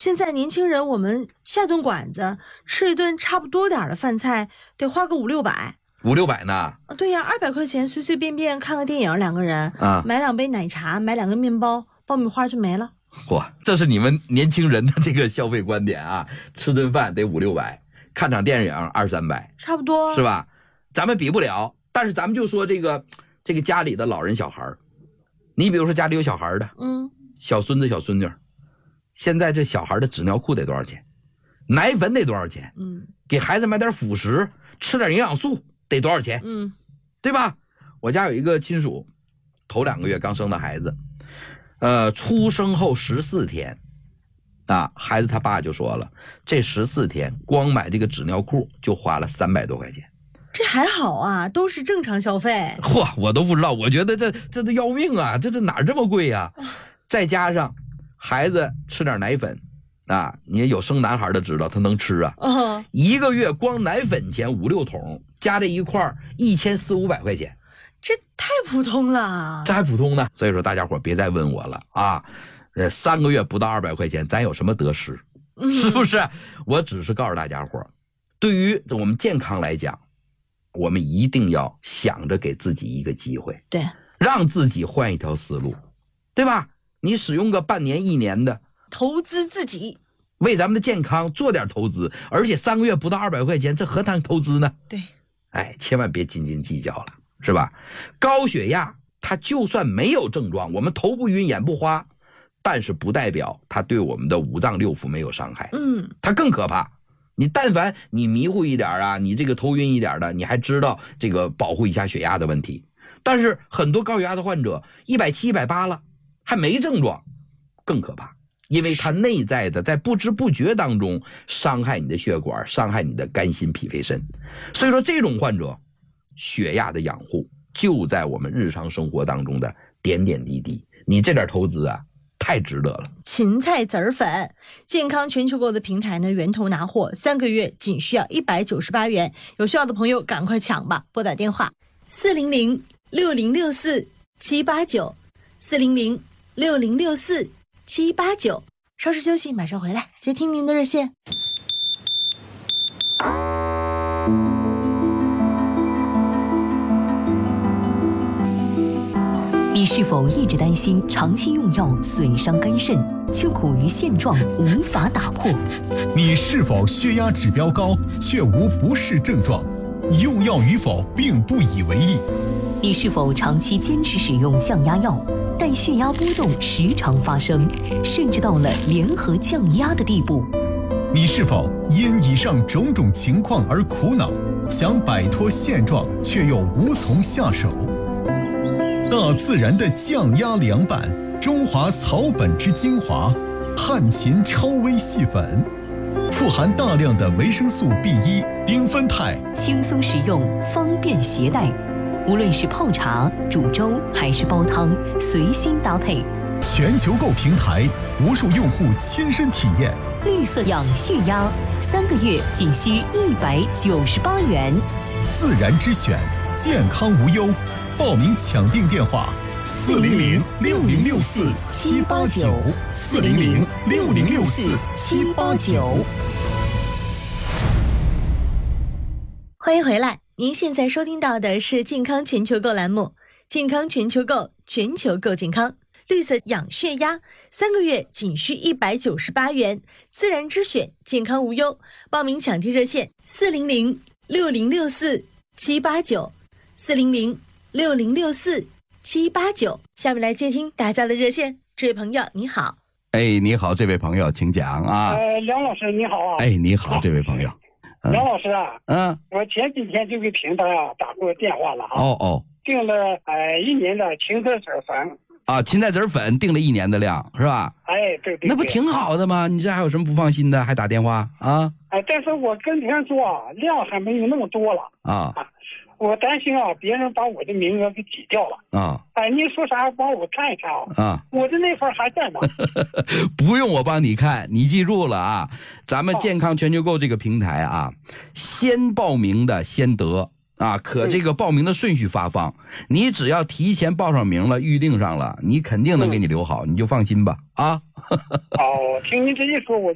现在年轻人，我们下顿馆子吃一顿差不多点的饭菜，得花个500-600。 500-600呢？ 对呀，200块钱随随便便看个电影，2个人啊， 买2杯奶茶，买2个面包，爆米花就没了。 哇，这是你们年轻人的这个消费观点啊！吃顿饭得500-600，看场电影200-300， 差不多是吧？咱们比不了，但是咱们就说这个家里的老人小孩，你比如说家里有小孩的，小孙子小孙女，现在这小孩的纸尿裤得多少钱？奶粉得多少钱？给孩子买点辅食，吃点营养素得多少钱？对吧？我家有一个亲属，头2个月刚生的孩子，出生后14天啊，孩子他爸就说了，这14天光买这个纸尿裤就花了300多块钱。 这还好啊，都是正常消费。 嚯，我都不知道，我觉得这都要命啊，这哪这么贵呀？再加上孩子吃点奶粉啊，你也有生男孩的知道他能吃啊。1个月光奶粉钱5-6桶，加这一块1400-500块钱， 这太普通了。 这还普通呢。所以说大家伙别再问我了啊，3个月不到200块钱，咱有什么得失？是不是？我只是告诉大家伙，对于我们健康来讲，我们一定要想着给自己一个机会， 对， 让自己换一条思路，对吧？你使用个半年1年的， 投资自己， 为咱们的健康做点投资，而且3个月不到200块钱，这何谈投资呢？ 对， 哎，千万别斤斤计较了，是吧？高血压它就算没有症状，我们头不晕眼不花，但是不代表它对我们的5脏6腑没有伤害，它更可怕。你但凡你迷糊一点啊，你这个头晕一点的，你还知道这个保护一下血压的问题。但是很多高血压的患者170、180了，还没症状，更可怕，因为它内在的在不知不觉当中伤害你的血管，伤害你的肝心脾肺肾。所以说这种患者，血压的养护就在我们日常生活当中的点点滴滴。你这点投资啊，太值得了。 芹菜籽儿粉，健康全球购的平台呢，源头拿货，3个月仅需要198元，有需要的朋友赶快抢吧！拨打电话400-6064-789，400-6064-789。稍事休息，马上回来接听您的热线。 你是否一直担心长期用药损伤肝肾，却苦于现状无法打破？ 你是否血压指标高，却无不适症状，用药与否并不以为意？ 你是否长期坚持使用降压药，但血压波动时常发生，甚至到了联合降压的地步？ 你是否因以上种种情况而苦恼，想摆脱现状，却又无从下手？大自然的降压凉拌，中华草本之精华，汉秦超微细粉，富含大量的维生素 B1、丁酚肽， 轻松食用，方便携带。无论是泡茶、煮粥还是煲汤，随心搭配。 全球购平台，无数用户亲身体验。 绿色养血压，3个月仅需198元。 自然之选，健康无忧。报名抢订电话：400-6064-789，400-6064-789。 欢迎回来，您现在收听到的是健康全球购栏目，健康全球购，全球购健康。绿色养血压3个月仅需198元，自然之选，健康无忧。报名抢订热线400-6064-789，400-6064-789。下面来接听大家的热线，这位朋友你好。 哎，你好，这位朋友，请讲啊。 梁老师你好啊。 哎，你好，这位朋友。 梁老师啊，我前几天就给平台打过电话了啊。订了1年的芹菜籽粉啊，芹菜籽粉订了1年的量是吧？ 哎，对， 那不挺好的吗？你这还有什么不放心的？还打电话啊？ 哎，但是我跟别人说量还没有那么多了啊。我担心别人把我的名额给挤掉了啊！哎，你说啥？帮我看一看啊！我的那份还在呢。 不用我帮你看，你记住了啊！咱们健康全球购这个平台啊，先报名的先得啊，可这个报名的顺序发放，你只要提前报上名了，预定上了，你肯定能给你留好，你就放心吧啊！ 听您这一说，我